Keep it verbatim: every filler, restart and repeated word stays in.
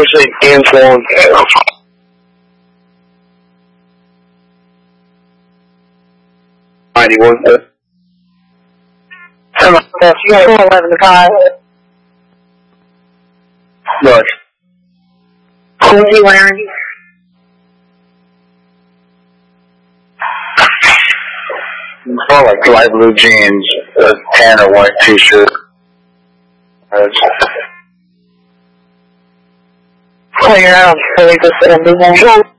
say influence. ninety-one. Come on, you got four eleven five. What? Who are you wearing? It's all like light blue jeans, a tan or white t-shirt. Oh, you're out. So we just